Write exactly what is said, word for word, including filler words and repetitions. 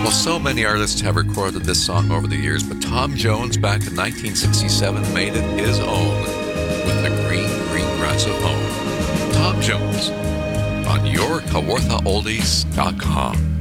Well, so many artists have recorded this song over the years, but Tom Jones back in nineteen sixty-seven made it his own with the Green, Green Grass of Home. Tom Jones on your Kawartha Oldies dot com.